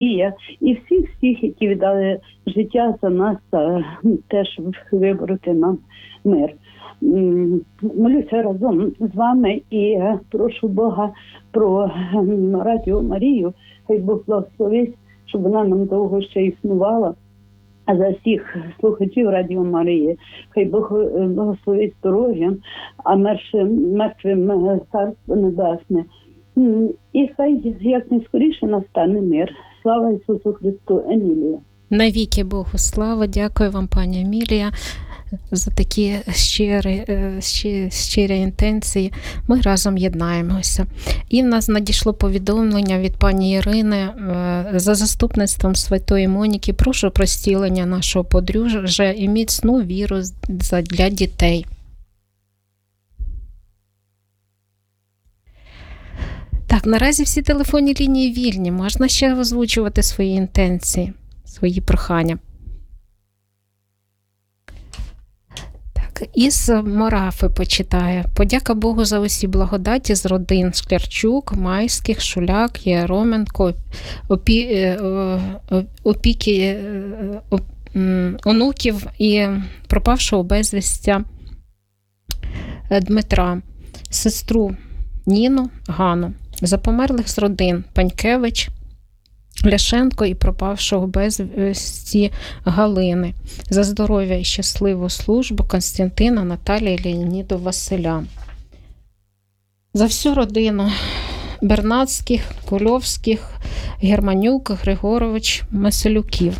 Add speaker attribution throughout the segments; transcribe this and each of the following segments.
Speaker 1: і всіх, які віддали життя за нас, теж вибороти нам мир. Молюся разом з вами і прошу Бога про Радіо Марію, хай Бог благословить, щоб вона нам довго ще існувала. А за всіх слухачів Радіо Марії, хай Бог благословить здоров'ям, а мертвим царство небесне. І хай якнайскоріше настане мир. Слава Ісусу Христу. Емілія.
Speaker 2: Навіки Богу слава. Дякую вам, пані Емілія, за такі щирі інтенції. Ми разом єднаємося. І в нас надійшло повідомлення від пані Ірини за заступництвом Святої Моніки. Прошу про зцілення нашого подружжя і міцну віру для дітей. Так, наразі всі телефонні лінії вільні. Можна ще озвучувати свої інтенції, свої прохання. Так, із Морафи почитає. Подяка Богу за усі благодаті з родин Склярчук, Майських, Шуляк, Єроменко, опіки онуків і пропавшого безвістя Дмитра, сестру Ніну, Гану. За померлих з родин Панькевич, Ляшенко і пропавшого безвісті Галини. За здоров'я і щасливу службу Константина, Наталії, Леоніду, Василя. За всю родину Бернацьких, Кульовських, Германюк, Григорович, Маселюків.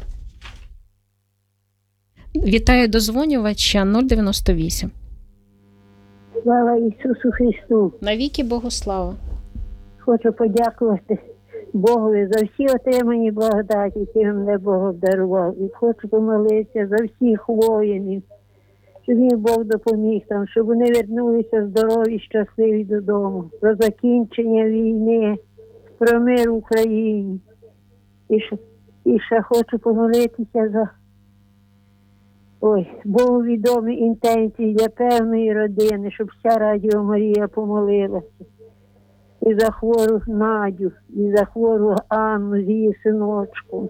Speaker 2: Вітаю дозвонювача 098.
Speaker 3: Слава Ісусу Христу!
Speaker 2: Навіки Богу слава!
Speaker 3: Хочу подякувати Богові за всі отримані благодаті, які мене Бог обдарував. І хочу помолитися за всіх воїнів, щоб їм Бог допоміг там, щоб вони вернулися здорові, щасливі додому. Про закінчення війни, про мир в Україні. І ще хочу помолитися за Богу відомі інтенції для певної родини, щоб вся Радіо Марія помолилася. І за хвору Надю, і за хвору Анну з її синочком.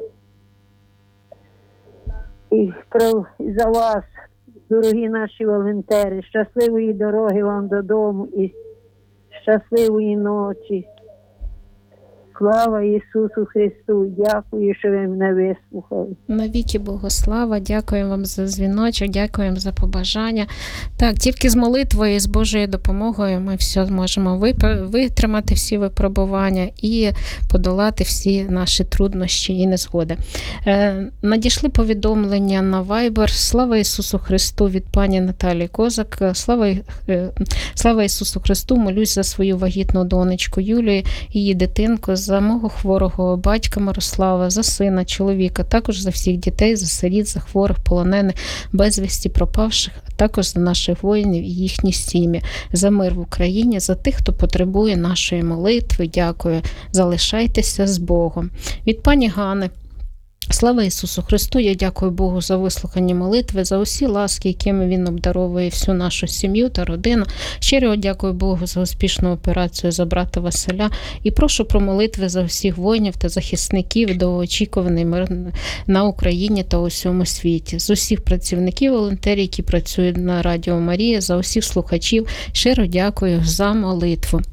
Speaker 3: І за вас, дорогі наші волонтери, щасливої дороги вам додому і щасливої ночі. Слава Ісусу Христу! Дякую, що ви мене вислухали.
Speaker 2: Навіки Богу слава, дякуємо вам за дзвіночок, дякуємо за побажання. Так, тільки з молитвою і з Божою допомогою ми все зможемо витримати всі випробування і подолати всі наші труднощі і незгоди. Надійшли повідомлення на Viber. Слава Ісусу Христу від пані Наталії Козак. Слава Ісусу Христу, молюсь за свою вагітну донечку Юлію, її дитинку, за мого хворого батька Мирослава, за сина, чоловіка, також за всіх дітей, за сиріт, за хворих, полонених, безвісті пропавших, а також за наших воїнів і їхні сім'ї, за мир в Україні, за тих, хто потребує нашої молитви. Дякую. Залишайтеся з Богом. Від пані Гани. Слава Ісусу Христу! Я дякую Богу за вислухані молитви, за усі ласки, якими Він обдаровує всю нашу сім'ю та родину. Щиро дякую Богу за успішну операцію за брата Василя і прошу про молитви за всіх воїнів та захисників, довгоочікуваний мир на Україні та у всьому світі. З усіх працівників, волонтерів, які працюють на Радіо Марія, за усіх слухачів. Щиро дякую за молитву.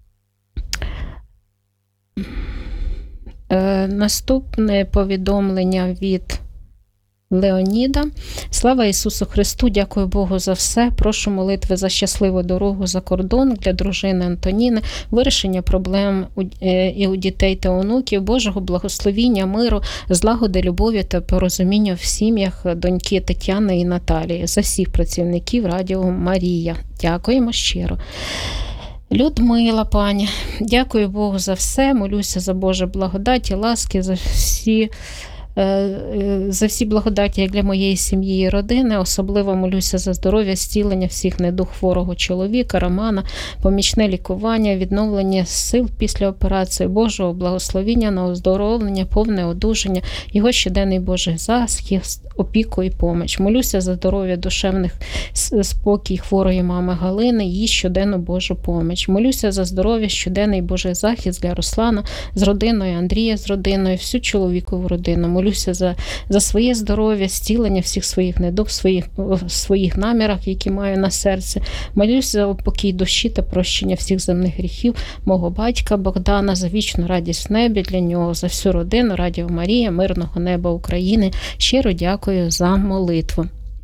Speaker 2: Наступне повідомлення від Леоніда. Слава Ісусу Христу, дякую Богу за все. Прошу молитви за щасливу дорогу за кордон для дружини Антоніни, вирішення проблем і у дітей та онуків, Божого благословіння, миру, злагоди, любові та порозуміння в сім'ях доньки Тетяни і Наталії, за всіх працівників Радіо Марія. Дякуємо щиро. Людмила, пані, дякую Богу за все, молюся за Божу благодать і ласки, за всі за всі благодаті як для моєї сім'ї і родини. Особливо молюся за здоров'я, зцілення всіх недуг хворого чоловіка, Романа, помічне лікування, відновлення сил після операції, Божого благословіння на оздоровлення, повне одужання, його щоденний Божий захист, опіку і поміч. Молюся за здоров'я душевних спокій хворої мами Галини, її щоденну Божу поміч. Молюся за здоров'я, щоденний Божий захист для Руслана з родиною, Андрія з родиною, всю чоловікову родину. Молюся за своє здоров'я, зцілення всіх своїх недуг, своїх намірах, які маю на серці. Молюся за упокій душі та прощення всіх земних гріхів мого батька Богдана, за вічну радість в небі для нього, за всю родину Радіо Марія, мирного неба України. Щиро дякую за молитву.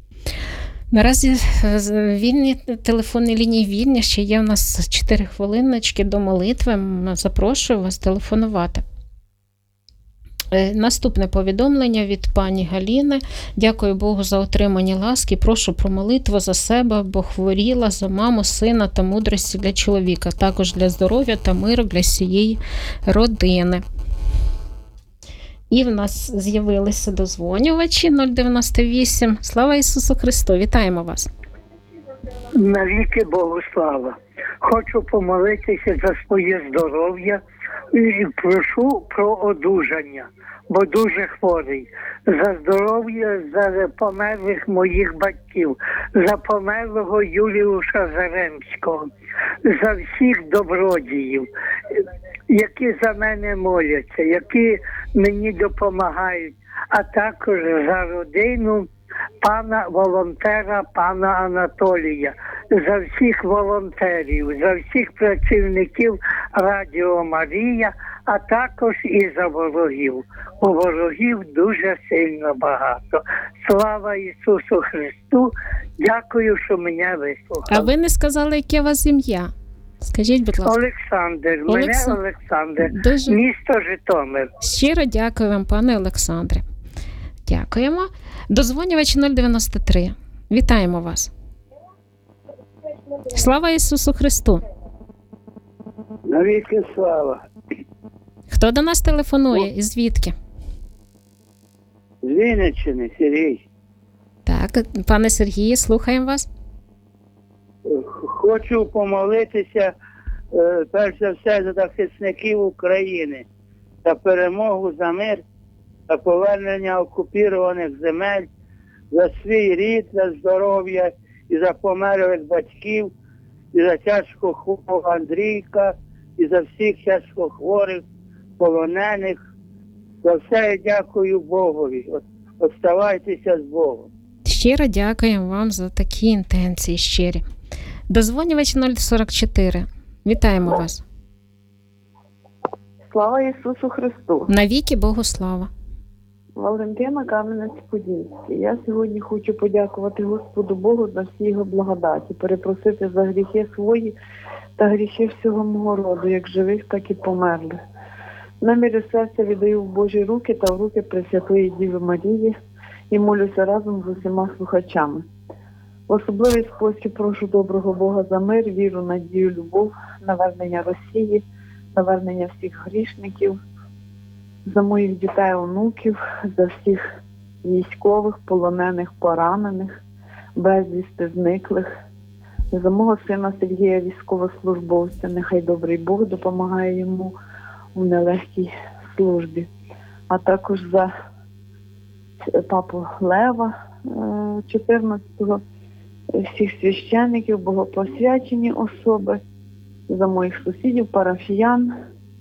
Speaker 2: Наразі вільні телефонні лінії вільні, ще є у нас 4 хвилиночки до молитви. Запрошую вас телефонувати. Наступне повідомлення від пані Галіни. Дякую Богу за отримані ласки. Прошу про молитву за себе, бо хворіла за маму, сина та мудрості для чоловіка. Також для здоров'я та миру для всієї родини. І в нас з'явилися дозвонювачі 098. Слава Ісусу Христу! Вітаємо вас!
Speaker 4: Навіки Богу слава! Хочу помолитися за своє здоров'я і прошу про одужання, бо дуже хворий. За здоров'я, за померлих моїх батьків, за померлого Юліуша Заремського, за всіх добродіїв, які за мене моляться, які мені допомагають, а також за родину пана волонтера, пана Анатолія, за всіх волонтерів, за всіх працівників Радіо Марія, а також і за ворогів. У ворогів дуже сильно багато. Слава Ісусу Христу! Дякую, що мене вислухали.
Speaker 2: А ви не сказали, яке у вас ім'я? Скажіть, будь ласка.
Speaker 4: Олександр. Мене Олександр.
Speaker 2: Дуже...
Speaker 4: Місто Житомир.
Speaker 2: Щиро дякую вам, пане Олександре. Дякуємо. Дозвонювач 093. Вітаємо вас. Слава Ісусу Христу!
Speaker 4: Навіки слава.
Speaker 2: Хто до нас телефонує і звідки?
Speaker 4: З Вінниччини, Сергій.
Speaker 2: Так, пане Сергію, слухаємо вас.
Speaker 4: Хочу помолитися, перш за все, за захисників України, за перемогу, за мир, за повернення окупованих земель, за свій рід, за здоров'я і за померлих батьків, і за тяжко хворого Андрійка, і за всіх тяжко хворих, полонених. За все я дякую Богові. Оставайтеся з Богом.
Speaker 2: Щиро дякуємо вам за такі інтенції щирі. Дозвонювач 044. Вітаємо вас.
Speaker 5: Слава Ісусу Христу!
Speaker 2: Навіки Богу слава!
Speaker 5: Валентина, Кам'янець-Подільський. Я сьогодні хочу подякувати Господу Богу за всі Його благодаті, перепросити за гріхи свої та гріхи всього мого роду, як живих, так і померлих. Наміри серця віддаю в Божі руки та в руки Пресвятої Діви Марії і молюся разом з усіма слухачами. В особливий спосіб прошу доброго Бога за мир, віру, надію, любов, навернення Росії, навернення всіх грішників, за моїх дітей, онуків, за всіх військових, полонених, поранених, безвісти зниклих, за мого сина Сергія, військовослужбовця. Нехай добрий Бог допомагає йому у нелегкій службі. А також за папу Лева 14-го, всіх священників, богопосвячені особи, за моїх сусідів, парафіян.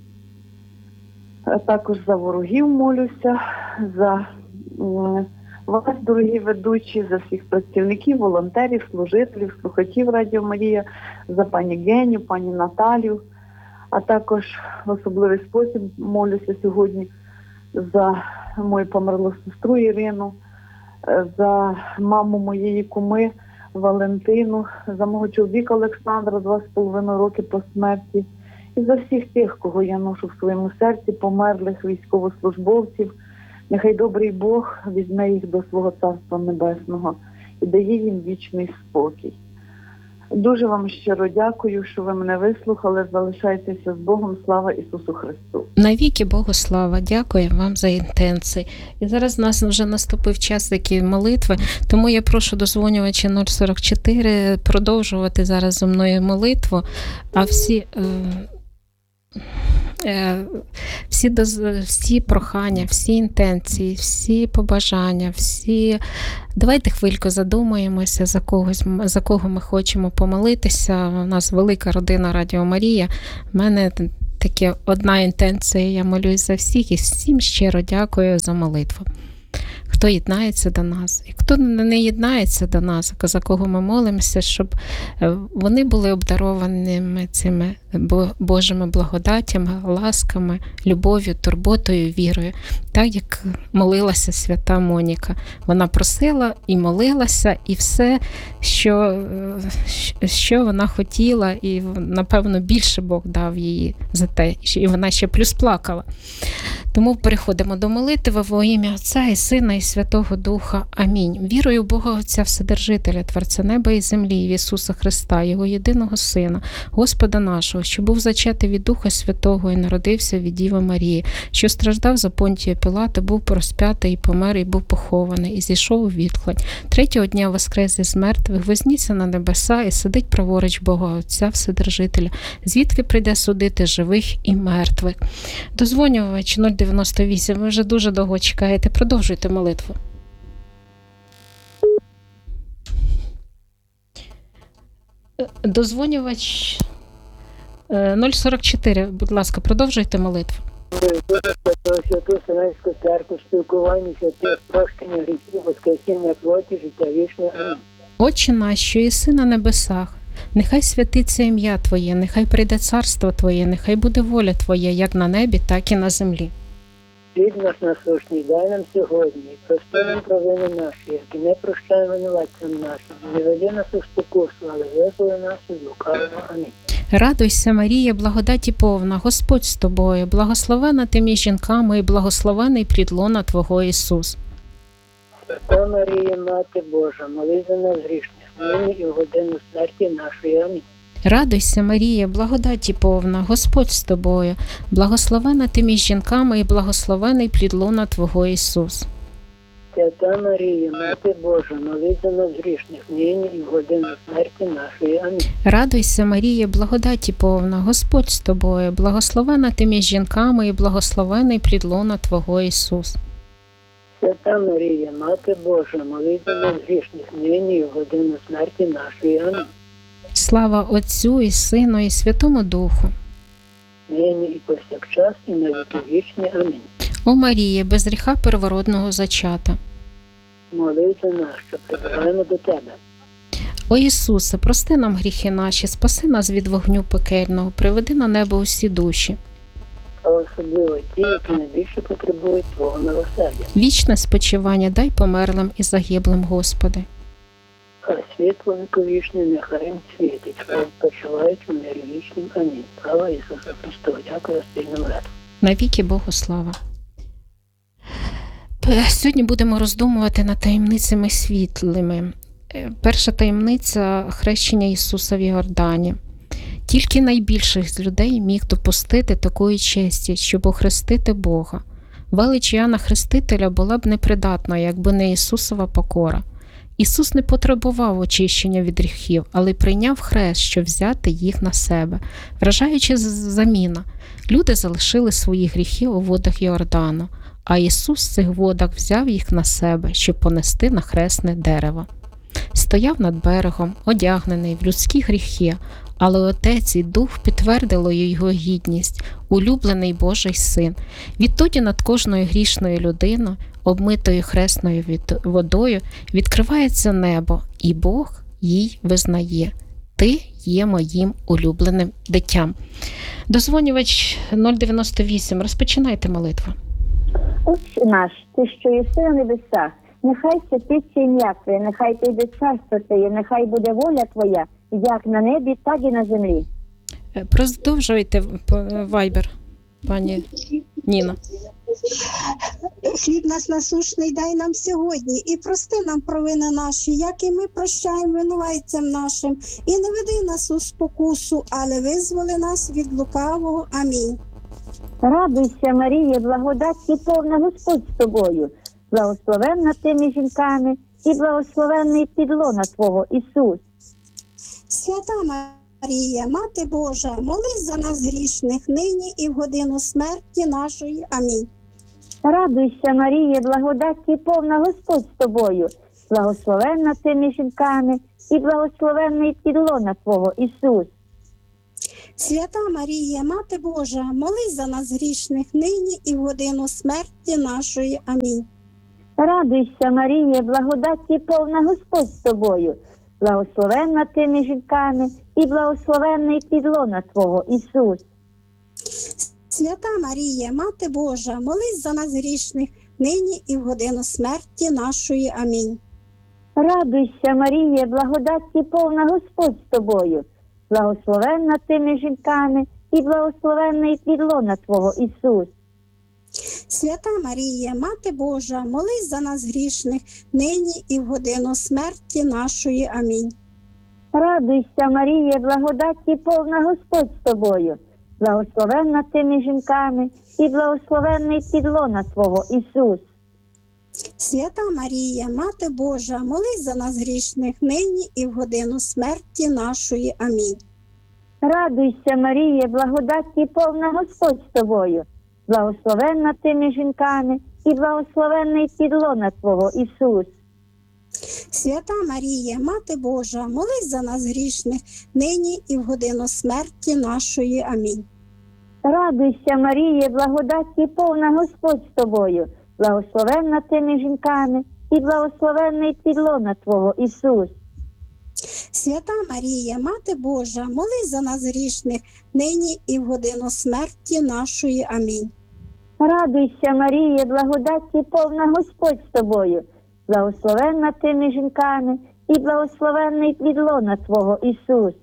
Speaker 5: А також за ворогів молюся, за вас, дорогі ведучі, за всіх працівників, волонтерів, служителів, слухачів Радіо Марія, за пані Геню, пані Наталію. А також в особливий спосіб молюся сьогодні за мою померлу сестру Ірину, за маму моєї куми Валентину, за мого чоловіка Олександра, 2,5 роки по смерті, і за всіх тих, кого я ношу в своєму серці, померлих військовослужбовців. Нехай добрий Бог візьме їх до свого Царства Небесного і дає їм вічний спокій. Дуже вам щиро дякую, що ви мене вислухали. Залишайтеся з Богом. Слава Ісусу Христу.
Speaker 2: Навіки Богу слава. Дякую вам за інтенції. І зараз у нас вже наступив час такі молитви, тому я прошу дозвонювача 044 продовжувати зараз зі мною молитву, а всі прохання, всі інтенції, всі побажання, давайте хвильку задумаємося за кого ми хочемо помолитися. У нас велика родина Радіо Марія. У мене таке одна інтенція, я молюсь за всіх і всім щиро дякую за молитву. Хто єднається до нас, і хто не єднається до нас, за кого ми молимося, щоб вони були обдарованими цими Божими благодатями, ласками, любов'ю, турботою, вірою, так як молилася свята Моніка. Вона просила і молилася, і все, що вона хотіла, і, напевно, більше Бог дав їй за те, і вона ще плюс плакала. Тому переходимо до молитви во ім'я Отця і Сина і Святого Духа. Амінь. Вірую в Бога Отця Вседержителя, Творця неба і землі, в Ісуса Христа, Його єдиного Сина, Господа нашого, що був зачатий від Духа Святого і народився від Діви Марії, що страждав за Понтія Пилата, був розп'ятий і помер, і був похований, і зійшов у відхлань. Третього дня воскрес із мертвих, вознісся на небеса і сидить праворуч Бога Отця Вседержителя, звідки прийде судити живих і мертвих. Дозвонювач 098, ви вже дуже довго чекаєте. Продовжуйте молитву. Дозвонювач 044, будь ласка, продовжуйте молитву.
Speaker 6: Святу Вселенську церкву, спілкування святих, прощення гріхів, воскресіння плоті, життя вічне. Амінь.
Speaker 2: Отче наш, що єси на небесах, нехай святиться ім'я Твоє, нехай прийде царство Твоє, нехай буде воля Твоя, як на небі, так і на землі.
Speaker 6: Хліб наш насущний дай нам сьогодні, і прости нам провини наші, як і ми прощаємо винуватцям нашим. Не веди нас у спокусу, але визволи нас від лукавого. Амінь.
Speaker 2: Радуйся, Марія, благодаті повна, Господь з тобою, благословена ти між жінками, і благословений плід лона Твого Ісус.
Speaker 6: Свята Марія, Мати Божа, молись за нас грішних, нині і в годину смерті нашої. Амінь.
Speaker 2: Радуйся, Марія, благодаті повна, Господь з тобою, благословена ти між жінками, і благословений плід лона Твого Ісус.
Speaker 6: Свята Марія, Мати Божа, молись за нас грішних, нині і в годину смерті нашої. Амінь.
Speaker 2: Радуйся, Марія, благодаті повна, Господь з тобою, благословена ти між жінками, і благословений плід лона Твого Ісус.
Speaker 6: Свята Марія, Мати Божа, молись за нас грішних, нині і в годину смерті нашої. Амінь.
Speaker 2: Слава Отцю і Сину і Святому Духу.
Speaker 6: Нині і повсякчас і на віки вічні. Амінь.
Speaker 2: О Марія, без гріха первородного зачата.
Speaker 6: Молись за нас, що прибігаємо до Тебе.
Speaker 2: О Ісусе, прости нам гріхи наші, спаси нас від вогню пекельного, приведи на небо усі душі.
Speaker 6: А особливо ті, які найбільше потребують Твого милосердя.
Speaker 2: Вічне спочивання дай померлим і загиблим, Господи.
Speaker 6: А світло віковічне нехай їм світить, хай відпочивають у мирі вічнім. Амінь. Слава Ісусу Христу. Дякую за спільну молитву.
Speaker 2: Навіки Богу слава. Сьогодні будемо роздумувати над таємницями світлими. Перша таємниця – хрещення Ісуса в Йордані. Тільки найбільших з людей міг допустити такої честі, щоб охрестити Бога. Велич Іоанна Хрестителя була б непридатна, якби не Ісусова покора. Ісус не потребував очищення від гріхів, але прийняв хрест, щоб взяти їх на себе. Вражаюча заміна. Люди залишили свої гріхи у водах Йордану, а Ісус з цих водах взяв їх на себе, щоб понести на хресне дерево. Стояв над берегом, одягнений в людські гріхи, але Отець і Дух підтвердили його гідність, улюблений Божий Син. Відтоді над кожною грішною людиною, обмитою хресною водою, відкривається небо, і Бог їй визнає: «Ти є моїм улюбленим дитям». Дозвонювач 098, розпочинайте молитву.
Speaker 3: Отче наш, ти, що єси на небесах, нехай святиться ім'я Твоє, нехай прийде царство Твоє, нехай буде воля Твоя, як на небі, так і на землі.
Speaker 2: Продовжуйте вайбер, пані Ніна.
Speaker 7: Хліб наш насущний дай нам сьогодні, і прости нам провини наші, як і ми прощаємо винуватцям нашим. І не веди нас у спокусу, але визволи нас від лукавого. Амінь.
Speaker 3: Радуйся, Марія, благодаті повна, Господь з тобою. Благословенна ти між жінками, і благословенний плід лона Твого, Ісус.
Speaker 7: Свята Марія, Мати Божа, молись за нас грішних, нині і в годину смерті нашої. Амінь.
Speaker 3: Радуйся, Марія, благодаті повна, Господь з тобою. Благословенна ти між жінками, і благословенний плід лона Твого, Ісус.
Speaker 7: Свята Марія, Мати Божа, молись за нас грішних, нині і в годину смерті нашої. Амінь.
Speaker 3: Радуйся, Марія, благодаті повна, Господь з тобою. Благословенна ти між жінками, і благословенний плід лона Твого, Ісус.
Speaker 7: Свята Марія, Мати Божа, молись за нас грішних, нині і в годину смерті нашої. Амінь.
Speaker 3: Радуйся, Марія, благодаті повна, Господь з тобою. Благословенна ти між жінками, і благословенний плід лона Твого, Ісус.
Speaker 7: Свята Марія, Мати Божа, молись за нас грішних, нині і в годину смерті нашої. Амінь.
Speaker 3: Радуйся, Марія, благодаті повна, Господь з тобою. Благословенна ти між жінками, і благословенний плід лона Твого, Ісус.
Speaker 7: Свята Марія, Мати Божа, молись за нас грішних, нині і в годину смерті нашої. Амінь.
Speaker 3: Радуйся, Марія, благодаті повна, Господь з тобою. Благословенна ти між жінками, і благословенний плід лона Твого, Ісус.
Speaker 7: Свята Марія, Мати Божа, молись за нас грішних, нині і в годину смерті нашої. Амінь.
Speaker 3: Радуйся, Марія, благодаті повна, Господь з тобою. Благословенна ти між жінками, і благословенний плід лона Твого, Ісус.
Speaker 7: Свята Марія, Мати Божа, молись за нас грішних, нині і в годину смерті нашої. Амінь.
Speaker 3: Радуйся, Марія, благодаті повна, Господь з тобою. Благословенна ти між жінками, і благословенний плід лона Твого, Ісус.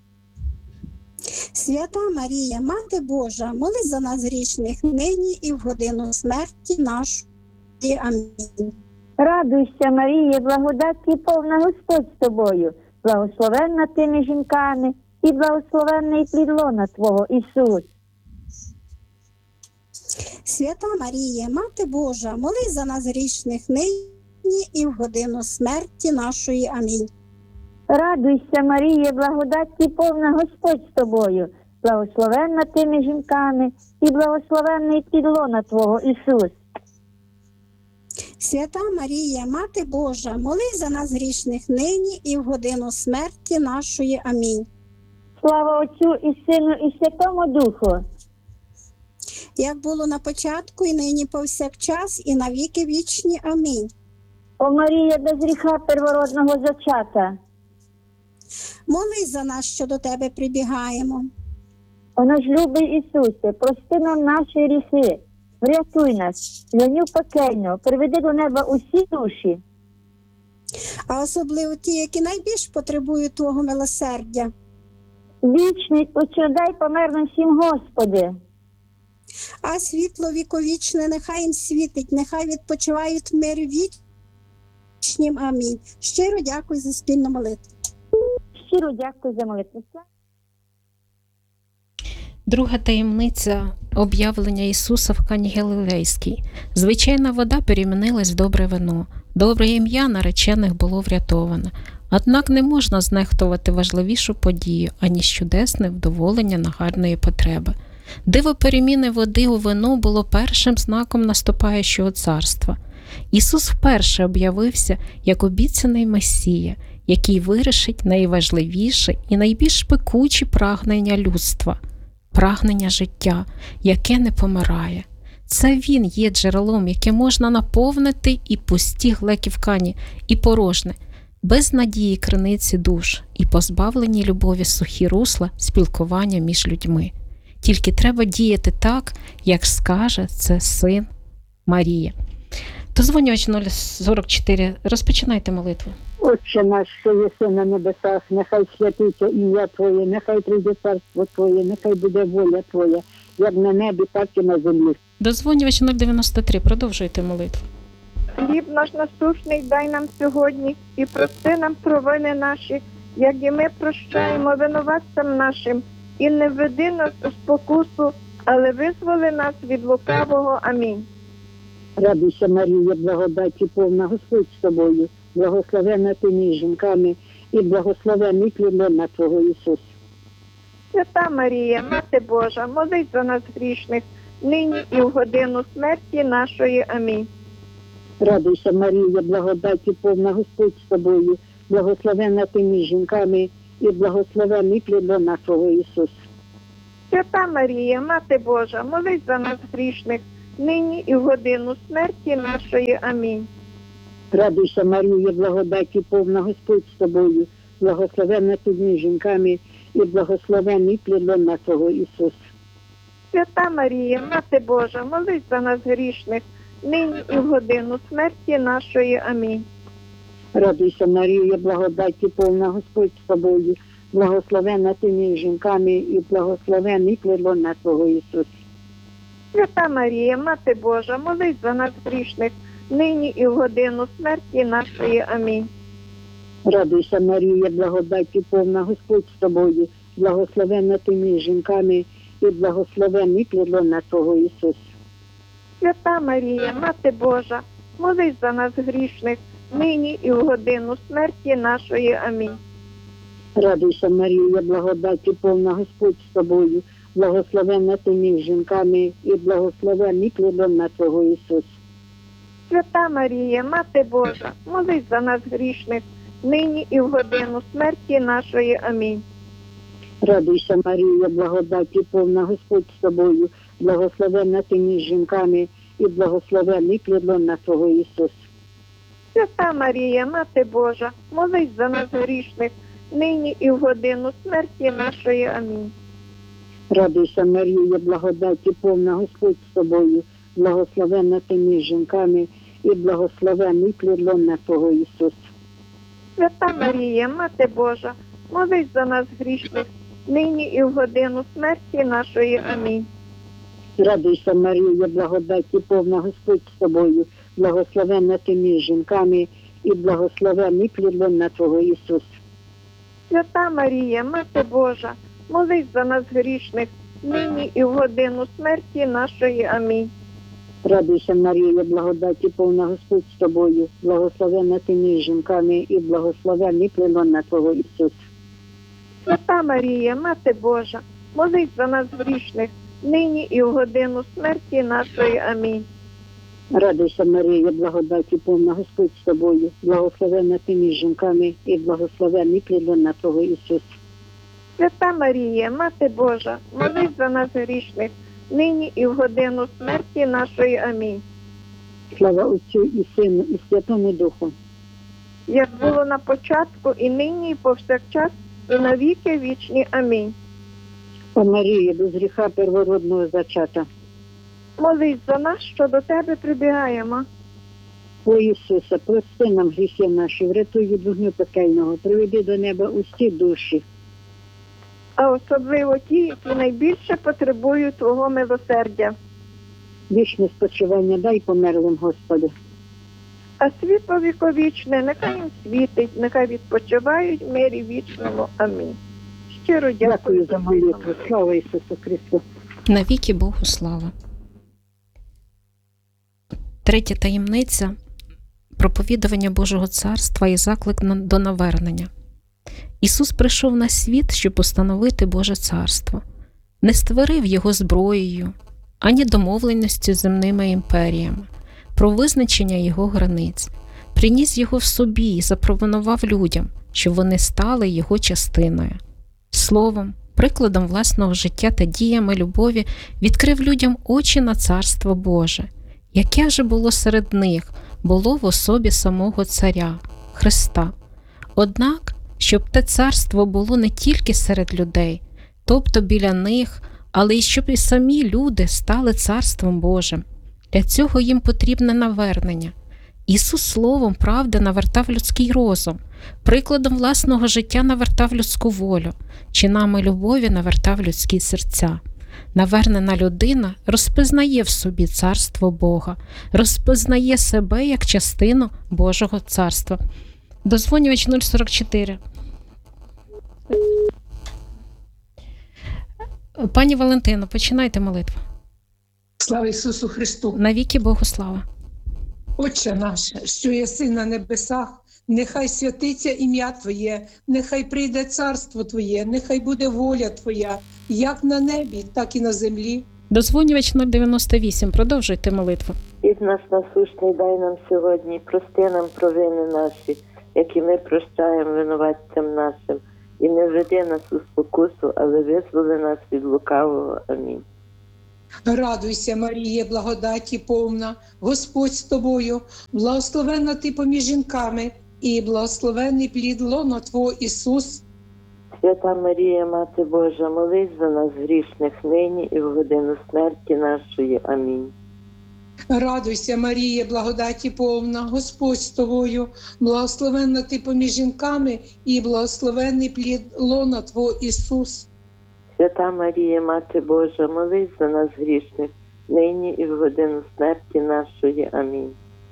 Speaker 7: Свята Марія, Мати Божа, молись за нас грішних, нині і в годину смерті нашої. Амінь.
Speaker 3: Радуйся, Марія, благодаті повна, Господь з тобою. Благословенна ти між жінками, і благословенний плід лона Твого, Ісус.
Speaker 7: Свята Марія, Мати Божа, молись за нас грішних, нині і в годину смерті нашої. Амінь.
Speaker 3: Радуйся, Марія, благодаті повна, Господь з тобою. Благословенна ти між жінками, і благословенний плід лона Твого, Ісус.
Speaker 7: Свята Марія, Мати Божа, молись за нас грішних, нині і в годину смерті нашої. Амінь.
Speaker 3: Слава Отцю і Сину, і Святому Духу.
Speaker 7: Як було на початку, і нині повсякчас, і на віки вічні. Амінь.
Speaker 3: О Марія, без гріха первородного зачата.
Speaker 7: Молись за нас, що до Тебе прибігаємо.
Speaker 3: О наш любий Ісусе, прости нам наші гріхи, врятуй нас, зганю пекельну, приведи до неба усі душі.
Speaker 7: А особливо ті, які найбільш потребують Твого милосердя.
Speaker 3: Вічний дай померлим всім, Господи.
Speaker 7: А світло віковічне нехай їм світить, нехай відпочивають в мирі вічнім. Амінь. Щиро дякую за спільну молитву.
Speaker 3: Щиро дякую за молитву.
Speaker 2: Друга таємниця об'явлення Ісуса в Кані Галілейській. Звичайна вода перемінилась в добре вино. Добре ім'я наречених було врятоване. Однак не можна знехтувати важливішу подію, аніж чудесне вдоволення нагарної потреби. Диво переміни води у вино було першим знаком наступаючого царства. Ісус вперше об'явився як обіцяний Месія, який вирішить найважливіше і найбільш пекучі прагнення людства – прагнення життя, яке не помирає. Це Він є джерелом, яке можна наповнити і пусті глеки в Кані, і порожне, без надії криниці душ, і позбавлені любові сухі русла спілкування між людьми. Тільки треба діяти так, як скаже це син Марія. Дозвонювач 044. Розпочинайте молитву.
Speaker 6: Отче наш, що єси на небесах, нехай святиться ім'я Твоє, нехай прийде царство Твоє, нехай буде воля Твоя, як на небі, так і на землі.
Speaker 2: Дозвонювач 093, продовжуйте молитву.
Speaker 8: Хліб наш насущний дай нам сьогодні і прости нам провини наші, як і ми прощаємо винуватцям нашим. І не введи нас у спокусу, але визволи нас від лукавого. Амінь.
Speaker 6: Радуйся, Марія, благодаті повна, Господь з тобою, благословенна ти між жінками, і благословенний плід лона Твого Ісус.
Speaker 8: Свята Марія, Мати Божа, молись за нас грішних, нині і в годину смерті нашої. Амінь.
Speaker 6: Радуйся, Марія, благодаті повна, Господь з тобою, благословенна ти між жінками, і благословенний плід лона Твого Ісус.
Speaker 8: Свята Марія, Мати Божа, молись за нас грішних, нині і в годину смерті нашої. Амінь.
Speaker 6: Радуйся, Марія, благодаті повна, Господь з тобою, благословенна ти між жінками, і благословенний плід лона Твого Ісус.
Speaker 8: Свята Марія, Мати Божа, молись за нас грішних, нині і в годину смерті нашої. Амінь.
Speaker 6: Радуйся, Марія, благодаті повна, Господь з тобою, благословенна ти між жінками, і благословенний плід лона Твого Ісус.
Speaker 8: Свята Марія, Мати Божа, молись за нас грішних, нині і в годину смерті нашої. Амінь.
Speaker 6: Радуйся, Марія, благодаті повна, Господь з тобою, благословенна ти між жінками, і благословенний плід лона Твого Ісус.
Speaker 8: Свята Марія, Мати Божа, молись за нас грішних, нині і в годину смерті нашої. Амінь.
Speaker 6: Радуйся, Марія, благодаті повна, Господь з тобою, благословенна ти між жінками, і благословенний плід лона Твого Ісус.
Speaker 8: Свята Марія, Мати Божа, молись за нас грішних, нині і в годину смерті нашої. Амінь.
Speaker 6: Радуйся, Марія, благодаті повна, Господь з тобою, благословенна ти між жінками, і благословенний плід лона Твого Ісус.
Speaker 8: Свята Марія, Мати Божа, молись за нас грішних, нині і в годину смерті нашої. Амінь.
Speaker 6: Радуйся, Марія, благодаті повна, Господь з тобою, благословенна ти між жінками, і благословенний плід лона Твого Ісус.
Speaker 8: Свята Марія, Мати Божа, молись за нас грішних, нині і в годину смерті нашої. Амінь.
Speaker 6: Радуйся, Марія, благодаті повна, Господь з тобою, благословенна ти між жінками, і благословенний плід лона Твого Ісус.
Speaker 8: Свята Марія, Мати Божа, молись за нас грішних, нині і в годину смерті нашої. Амінь.
Speaker 6: Радуйся, Марія, благодаті повна, Господь з тобою, благословенна ти між жінками, і благословенний плід лона Твого Ісус.
Speaker 8: Свята Марія, Мати Божа, молись за нас грішних, нині і в годину смерті нашої. Амінь.
Speaker 6: Радуйся, Марія, благодаті повна, Господь з тобою, благословенна ти між жінками, і благословенний плід лона Твого Ісус.
Speaker 8: Свята Марія, Мати Божа, молись за нас грішних, нині і в годину смерті нашої. Амінь.
Speaker 6: Слава Отцю і Сину, і Святому Духу.
Speaker 8: Як було на початку, і нині, і повсякчас, і на віки вічні. Амінь.
Speaker 6: О Марія, без гріха первородного зачата.
Speaker 8: Молись за нас, що до Тебе прибігаємо.
Speaker 6: О Ісусе, прости нам гріхи наші, врятуй від вогню пекельного, приведи до неба усі душі.
Speaker 8: А особливо ті, які найбільше потребують Твого милосердя.
Speaker 6: Вічне спочивання дай померлим, Господи.
Speaker 8: А світло віковічне нехай їм світить, нехай відпочивають в мирі вічному. Амінь. Щиро
Speaker 6: Дякую за молитву. Слава Ісусу Христу.
Speaker 2: Навіки Богу слава. Третя таємниця – проповідування Божого Царства і заклик до навернення. Ісус прийшов на світ, щоб установити Боже Царство. Не створив його зброєю, ані домовленістю з земними імперіями, про визначення його границь. Приніс його в собі і запропонував людям, щоб вони стали його частиною. Словом, прикладом власного життя та діями любові відкрив людям очі на Царство Боже. Яке же було серед них, було в особі самого Царя, Христа. Однак, щоб те царство було не тільки серед людей, тобто біля них, але й щоб і самі люди стали Царством Божим. Для цього їм потрібне навернення. Ісус словом правди навертав людський розум, прикладом власного життя навертав людську волю, чинами любові навертав людські серця. навернена людина розпізнає в собі царство Бога, розпізнає себе як частину Божого царства. Дозвонювач 044. Пані Валентино, починайте молитву.
Speaker 9: Слава Ісусу Христу!
Speaker 2: Навіки Богу слава.
Speaker 9: Отче наш, що єси на небесах, нехай святиться ім'я Твоє, нехай прийде царство Твоє, нехай буде воля Твоя, як на небі, так і на землі.
Speaker 2: Дозвонювач 098, продовжуйте молитву.
Speaker 10: Хліб наш насущний дай нам сьогодні, прости нам провини наші, які ми прощаємо винуватцям нашим, і не веди нас у спокусу, але визволи нас від лукавого. Амінь.
Speaker 9: Радуйся, Маріє, благодаті повна, Господь з тобою, благословенна ти поміж жінками, і благословенний плід лона Твого Ісус.
Speaker 10: Свята Марія, Мати Божа, молись за нас грішних нині і в годину смерті нашої. Амінь.
Speaker 9: Радуйся, Маріє, благодаті повна, Господь з тобою, благословенна ти поміж жінками, і благословенний плід лона Твого Ісус.
Speaker 10: Свята Марія, Мати Божа, молись за нас грішних нині і в годину смерті нашої. Амінь.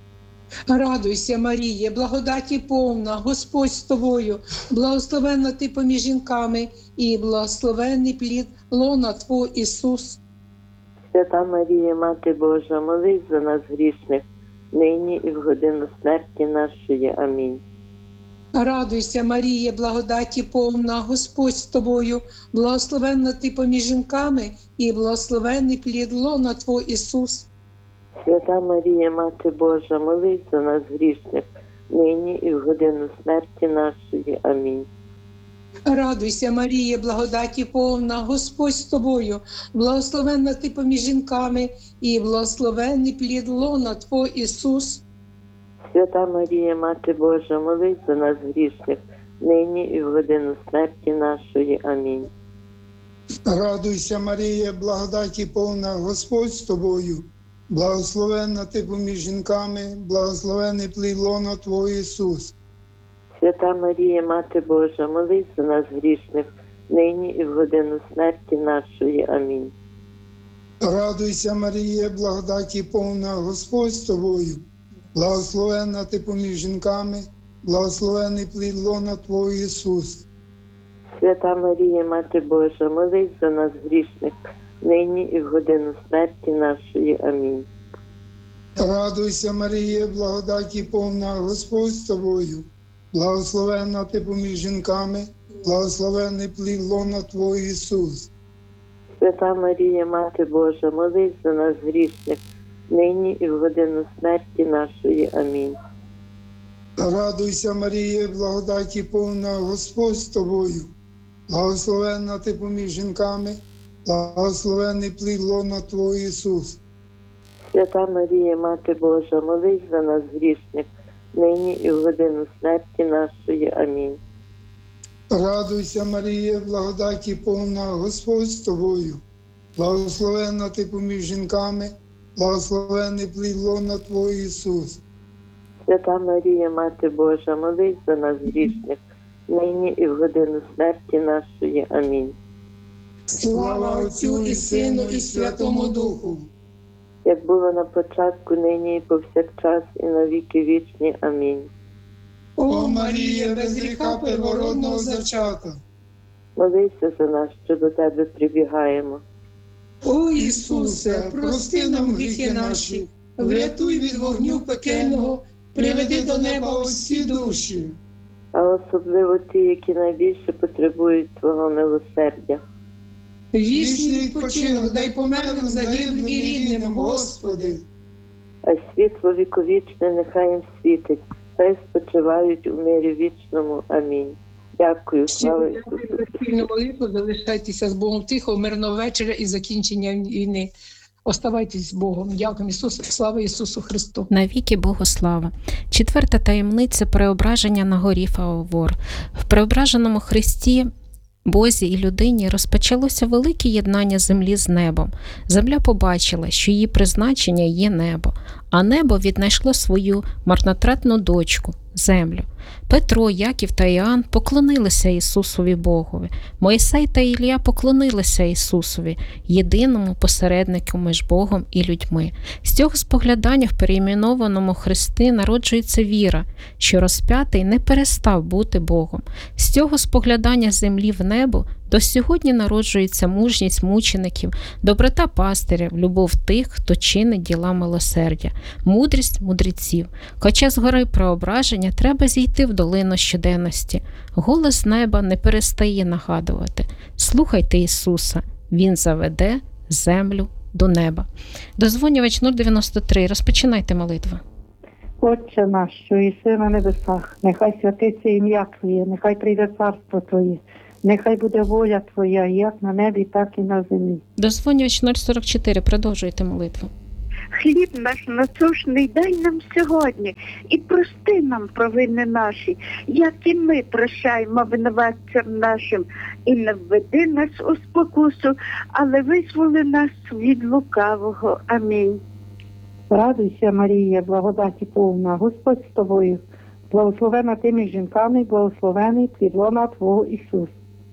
Speaker 9: Радуйся, Маріє, благодаті повна, Господь з тобою, благословенна ти поміж жінками, і благословенний плід лона Твого Ісус.
Speaker 10: Свята Марія, Мати Божа, молись за нас грішних нині і в годину смерті нашої. Амінь.
Speaker 9: Радуйся, Маріє, благодаті повна, Господь з тобою, благословенна ти поміж жінками, і благословенний плід лона Твого Ісус.
Speaker 10: Свята Марія, Мати Божа, молись за нас грішних нині і в годину смерті нашої. Амінь.
Speaker 9: Радуйся, Маріє, благодаті повна, Господь з тобою, благословенна ти поміж жінками, і благословенний плід лона Твого Ісус.
Speaker 10: Свята Марія, Мати Божа, молись за нас грішних нині і в годину смерті нашої. Амінь.
Speaker 11: Радуйся, Марія, благодаті повна, Господь з тобою, благословенна ти поміж жінками, благословенний плід лона Твого Ісус.
Speaker 10: Свята Марія, Мати Божа, молись за нас грішних нині і в годину смерті нашої. Амінь.
Speaker 11: Радуйся, Марія, благодаті повна, Господь з тобою, благословенна ти поміж жінками, благословенний плід лона Твого Ісус.
Speaker 10: Свята Марія, Мати Божа, молись за нас грішних нині і в годину смерті нашої. Амінь.
Speaker 11: Радуйся, Марія, благодаті повна, Господь з тобою, благословенна ти поміж жінками, благословенний плід лона Твого Ісус.
Speaker 10: Свята Марія, Мати Божа, молись за нас грішних нині і в годину смерті нашої. Амінь.
Speaker 11: Радуйся, Марія, благодаті повна, Господь з тобою, благословенна ти поміж жінками, благословенний плід лона Твого Ісус.
Speaker 10: Свята Марія, Мати Божа, молись за нас грішних нині і в годину смерті нашої. Амінь.
Speaker 11: Радуйся, Марія, благодаті повна, Господь з тобою, благословенна ти поміж жінками, благословенний плід лона Твого Ісус.
Speaker 10: Свята Марія, Мати Божа, молись за нас грішних нині і в годину смерті нашої. Амінь.
Speaker 9: Слава Отцю і Сину, і Святому Духу.
Speaker 10: Як було на початку, нині і повсякчас, і на віки вічні. Амінь.
Speaker 11: О Марія, без гріха первородного зачата,
Speaker 10: Молися за нас, що до Тебе прибігаємо.
Speaker 9: О Ісусе, прости нам гріхи наші, врятуй від вогню пекельного, приведи до неба усі душі.
Speaker 10: А особливо ті, які найбільше потребують Твого милосердя.
Speaker 9: Вічний відпочинок дай померлим загиблим і рідним, Господи.
Speaker 10: А світло віковічне нехай їм світить, хай спочивають у мирі вічному. Амінь. Дякую, слава Ісусу.
Speaker 9: Спільну молитву, залишайтеся з Богом тихо, мирного вечора і закінчення війни. Оставайтесь з Богом. Дякую, Ісусу. Слава Ісусу Христу.
Speaker 2: Навіки Богу слава. Четверта таємниця преображення на горі Фаовор. В преображеному Христі, Бозі і людині розпочалося велике єднання землі з небом. Земля побачила, що її призначення є небо, а небо віднайшло свою марнотратну дочку – землю. Петро, Яків та Іоанн поклонилися Ісусові Богові. Мойсей та Ілля поклонилися Ісусові, єдиному посереднику між Богом і людьми. З цього споглядання в перейменованому Христі народжується віра, що розп'ятий не перестав бути Богом. З цього споглядання землі в небо до сьогодні народжується мужність мучеників, доброта пастирів, любов тих, хто чинить діла милосердя, мудрість мудреців. Хоча з гори преображення треба зійти в долину щоденності. Голос неба не перестає нагадувати: слухайте Ісуса, Він заведе землю до неба. Дозвонювач 093. Розпочинайте молитву.
Speaker 12: Отче наш, що єси на небесах, нехай святиться ім'я Твоє, нехай прийде царство Твоє, нехай буде воля Твоя, як на небі, так і на землі.
Speaker 2: Дозвонювач 044. Продовжуйте молитву.
Speaker 8: Хліб наш насущний дай нам сьогодні і прости нам провини наші, як і ми прощаємо винуватцям нашим. І не введи нас у спокусу, але визволи нас від лукавого. Амінь.
Speaker 12: Радуйся, Марія, благодаті повна, Господь з тобою, благословена ти між жінками, благословений плід лона Твого Ісус.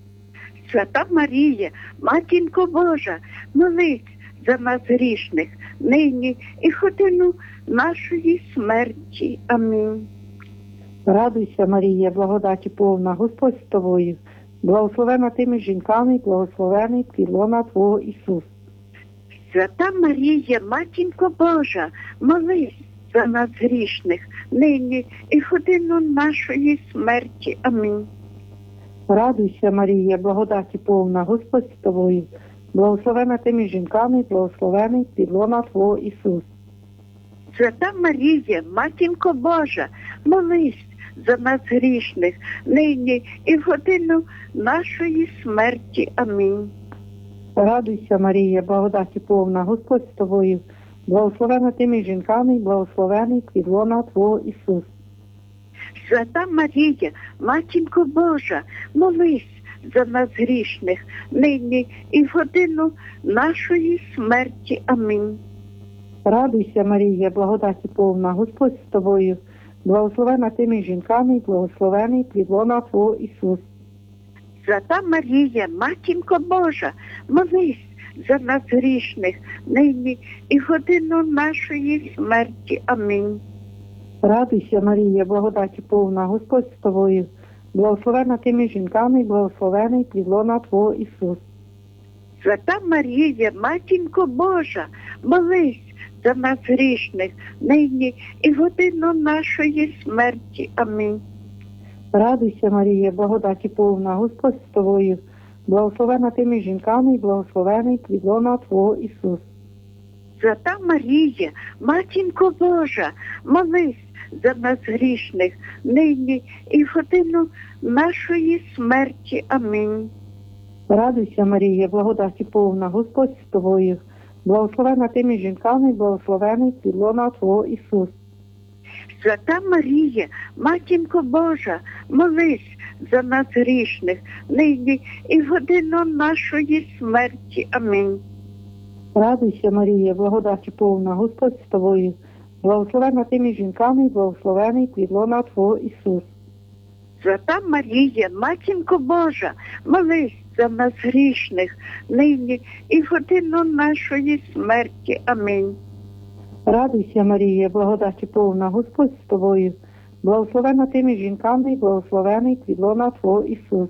Speaker 8: Свята Марія, Матінко Божа, молись за нас грішних, нині і в годину нашої смерті. Амінь.
Speaker 12: Радуйся, Марія, благодаті повна, Господь з тобою, благословена ти між жінками, благословений плід лона Твого Ісус.
Speaker 8: Свята Марія, Матінко Божа, молись за нас грішних, нині і в годину нашої смерті. Амінь.
Speaker 12: Радуйся, Марія, благодаті повна, Господь з тобою, благословена ти між жінками, благословений плід лона Твого Ісус.
Speaker 8: Свята Марія, Матінко Божа, молись за нас грішних, нині і в годину нашої смерті. Амінь.
Speaker 12: Радуйся, Марія, благодаті повна, Господь з тобою, благословена ти між жінками, благословений плід лона Твого Ісус.
Speaker 8: Свята Марія, Матінко Божа, молись за нас грішних, нині і в годину нашої смерті. Амінь.
Speaker 12: Радуйся, Марія, благодаті повна, Господь з тобою, благословена ти між жінками, благословений плід лона Твого Ісус.
Speaker 8: Свята Марія, Матінко Божа, молись за нас грішних, нині і в годину нашої смерті. Амінь.
Speaker 12: Радуйся, Марія, благодаті повна, Господь з тобою, благословена ти між жінками, благословений плід лона Твого Ісус.
Speaker 8: Свята Марія, Матінко Божа, молись за нас грішних, нині і в годину нашої смерті. Амінь.
Speaker 12: Радуйся, Марія, благодаті повна, Господь з тобою, благословена ти між жінками, благословений плід лона Твого Ісус.
Speaker 8: Свята Марія, Матінко Божа, молись за нас грішних, нині і в годину нашої смерті. Амінь.
Speaker 12: Радуйся, Марія, благодаті повна, Господь з тобою, благословена ти між жінками, благословений плід лона Твого Ісус.
Speaker 8: Свята Марія, Матінко Божа, молись за нас грішних, нині і в годину нашої смерті. Амінь.
Speaker 12: Радуйся, Марія, благодаті повна, Господь з тобою, благословена ти між жінками, благословений плід лона Твого Ісус.
Speaker 8: Свята Марія, Матінко Божа, молись за нас грішних, нині і в годину нашої смерті. Амінь.
Speaker 12: Радуйся, Марія, благодаті повна, Господь з тобою, благословена ти між жінками, благословений плід лона Твого Ісус.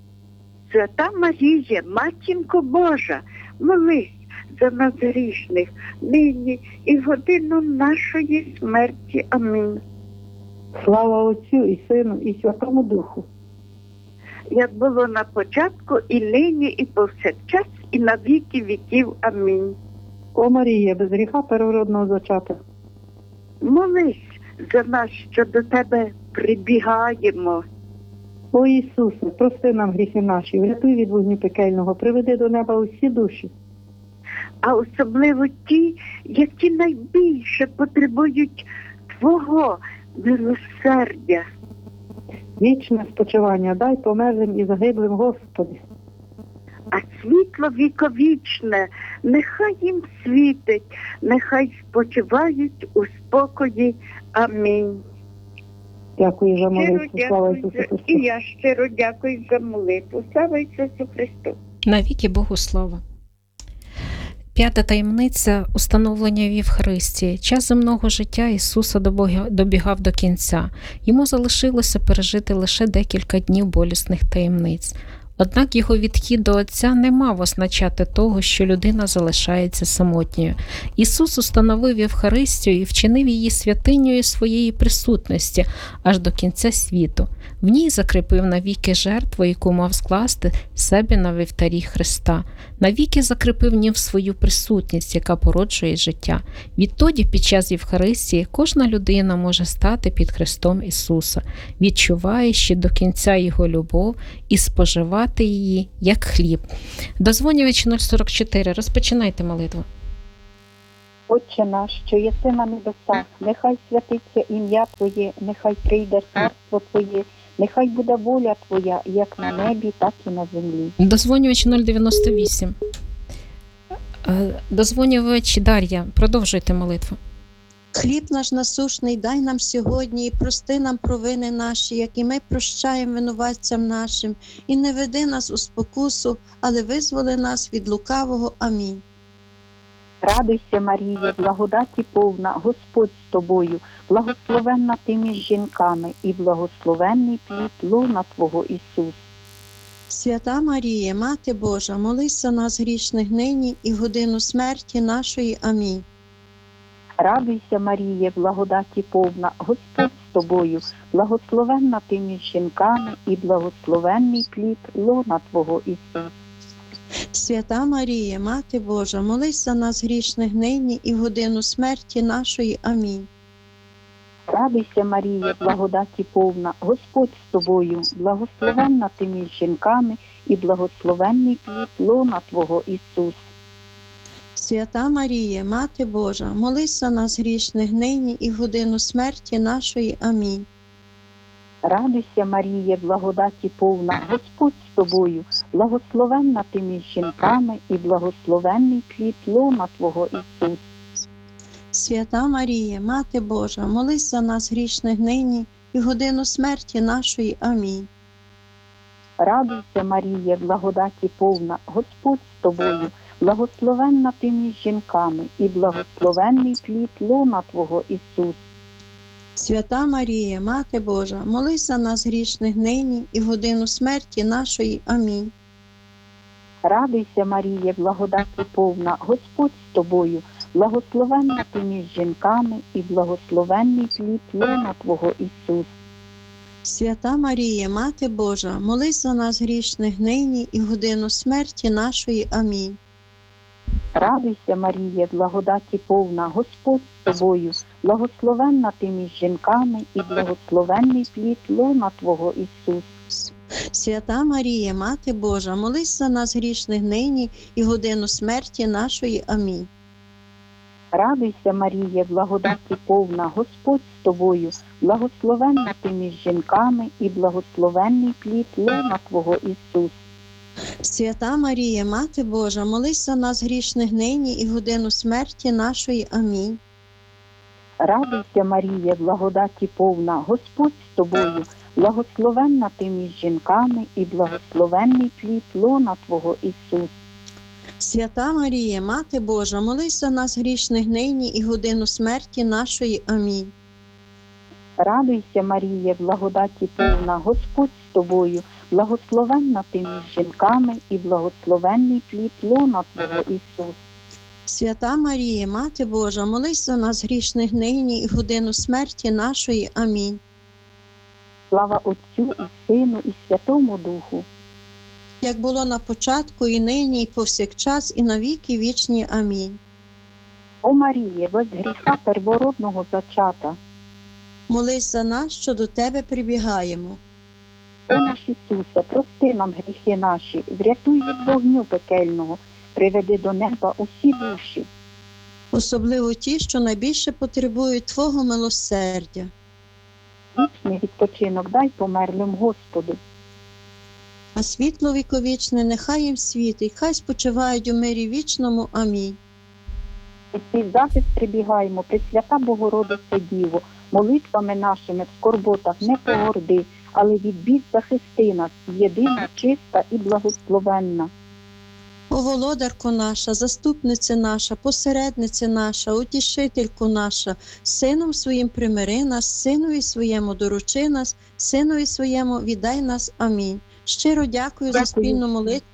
Speaker 8: Свята Марія, Матінко Божа, молись за нас грішних, нині і в годину нашої смерті. Амінь.
Speaker 12: Слава Отцю і Сину і Святому Духу.
Speaker 8: Як було на початку, і нині, і повсякчас, і на віки віків. Амінь.
Speaker 12: О Марія, без гріха первородного зачата,
Speaker 8: молись за нас, що до Тебе прибігаємо.
Speaker 12: О Ісусе, прости нам гріхи наші, врятуй від вогню пекельного, приведи до неба усі душі.
Speaker 8: А особливо ті, які найбільше потребують Твого милосердя.
Speaker 12: Вічне спочивання дай померлим і загиблим, Господи.
Speaker 8: А світло віковічне нехай їм світить, нехай спочивають у спокої. Амінь.
Speaker 12: Дякую за
Speaker 8: Щиро
Speaker 12: молитву. Слава
Speaker 8: дякую
Speaker 12: Ісусу
Speaker 8: за...
Speaker 12: Христу.
Speaker 8: І я щиро дякую за молитву. Слава Ісусу Христу.
Speaker 2: Навіки Богу слава. П'ята таємниця – установлення в Євхаристії. Час земного життя Ісуса добігав до кінця. Йому залишилося пережити лише декілька днів болісних таємниць. Однак його відхід до Отця не мав означати того, що людина залишається самотньою. Ісус установив Євхаристію і вчинив її святинею своєї присутності аж до кінця світу. В ній закріпив навіки жертву, яку мав скласти себе на вівтарі Христа. Навіки закріпив в нім свою присутність, яка породжує життя. Відтоді, під час Євхаристії, кожна людина може стати під Христом Ісуса, відчуваючи до кінця Його любов і споживати її, як хліб. Дозвонювач 044, розпочинайте молитву.
Speaker 13: Отче наш, що єси на небесах, нехай святиться ім'я Твоє, нехай прийде царство Твоє, нехай буде воля Твоя, як на небі, так і на землі.
Speaker 2: Дозвонювач 098. Дозвонювач Дар'я, продовжуйте молитву.
Speaker 7: Хліб наш насущний дай нам сьогодні, і прости нам провини наші, як і ми прощаємо винуватцям нашим, і не веди нас у спокусу, але визволи нас від лукавого. Амінь.
Speaker 13: Радуйся, Марія, благодаті повна, Господь з тобою, благословенна ти між жінками, і благословенний плід лона Твого Ісус.
Speaker 7: Свята Марія, Мати Божа, молись за нас грішних нині і в годину смерті нашої. Амінь.
Speaker 13: Радуйся, Марія, благодаті повна, Господь з тобою, благословенна ти між жінками, і благословенний плід лона Твого Ісус.
Speaker 7: Свята Марія, Мати Божа, молись за нас грішних нині і в годину смерті нашої. Амінь.
Speaker 13: Радуйся, Марія, благодаті повна, Господь з тобою, благословенна ти між жінками, і благословенний плід лона Твого Ісус.
Speaker 7: Свята Марія, Мати Божа, молись за нас грішних нині і в годину смерті нашої. Амінь.
Speaker 13: Радуйся, Марія, благодаті повна, Господь з тобою, благословенна ти між жінками, і благословенний плід лона Твого Ісус.
Speaker 7: Свята Марія, Мати Божа, молись за нас грішних нині і в годину смерті нашої. Амінь.
Speaker 13: Радуйся, Марія, благодаті повна, Господь з тобою, благословенна ти між жінками, і благословенний плід лона Твого Ісус.
Speaker 7: Свята Марія, Мати Божа, молись за нас грішних нині і в годину смерті нашої. Амінь.
Speaker 13: Радуйся, Марія, благодаті повна, Господь з тобою, благословенна ти між жінками, і благословенний плід лона Твого Ісус.
Speaker 7: Свята Марія, Мати Божа, молись за нас грішних нині і в годину смерті нашої. Амінь.
Speaker 13: Радуйся, Марія, благодаті повна, Господь з тобою, благословенна ти між жінками, і благословенний плід лона Твого Ісус.
Speaker 7: Свята Марія, Мати Божа, молись за нас грішних нині і в годину смерті нашої. Амінь.
Speaker 13: Радуйся, Марія, благодаті повна, Господь з тобою, благословенна ти між жінками, і благословенний плід лона Твого Ісус.
Speaker 7: Свята Марія, Мати Божа, молись за нас грішних нині і в годину смерті нашої. Амінь.
Speaker 13: Радуйся, Марія, благодаті повна, Господь з тобою, благословенна ти між жінками, і благословенний плід лона Твого Ісус.
Speaker 7: Свята Марія, Мати Божа, молись за нас грішних нині і в годину смерті нашої. Амінь.
Speaker 13: Радуйся, Марія, благодаті повна, Господь з тобою, благословенна ти між жінками, і благословенний плід лона Твого Ісус.
Speaker 7: Свята Марія, Мати Божа, молись за нас грішних нині і в годину смерті нашої. Амінь.
Speaker 13: Слава Отцю і Сину і Святому Духу.
Speaker 7: Як було на початку, і нині, і повсякчас, і на віки вічні. Амінь.
Speaker 13: О Маріє, без гріха первородного зачата,
Speaker 7: молись за нас, що до Тебе прибігаємо.
Speaker 13: О наш Ісусе, прости нам гріхи наші, врятуй від вогню пекельного, приведи до неба усі душі.
Speaker 7: Особливо ті, що найбільше потребують Твого милосердя.
Speaker 13: Вічний відпочинок дай померлим Господу.
Speaker 7: А світло віковічне нехай їм світить, хай спочивають у мирі вічному. Амінь.
Speaker 13: І твій захист прибігаємо, Пресвята Богородице Діво, молитвами нашими в скорботах не погорди, але від бід захисти нас, єдина, чиста і благословенна.
Speaker 7: О володарко наша, заступниця наша, посередниця наша, утішителько наша, сином своїм примири нас, синові своєму доручи нас, синові своєму віддай нас. Амінь. Щиро дякую за спільну молитву.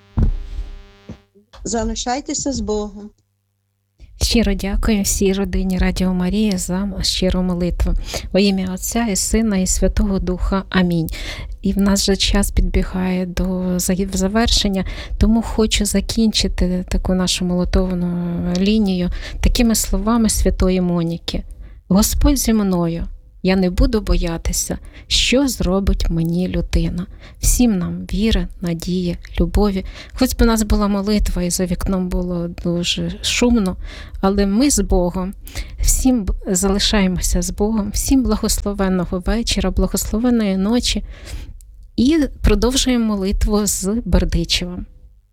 Speaker 7: Залишайтеся з Богом.
Speaker 2: Щиро дякую всій родині Радіо Марія за щиру молитву. Во ім'я Отця і Сина і Святого Духа. Амінь. І в нас же час підбігає до завершення, тому хочу закінчити таку нашу молитовну лінію такими словами святої Моніки. Господь зі мною, я не буду боятися, що зробить мені людина. Всім нам віри, надії, любові. Хоч би у нас була молитва і за вікном було дуже шумно, але ми з Богом. Всім залишаємося з Богом. Всім благословенного вечора, благословенної ночі. І продовжуємо молитву з Бердичевом.